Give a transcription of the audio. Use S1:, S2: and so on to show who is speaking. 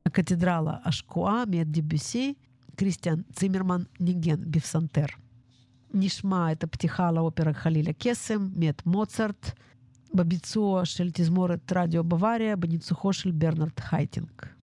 S1: הקתדרלה השקועה מאת דיביוסי, כריסטיאן צימרמן ניגן בפסנתר. נשמע את הפתיחה לאופרה חליל הקסם מאת מוצרט, בביצוע של תזמורת רדיו בוואריה, בניצוחו של ברנרד הייטינג.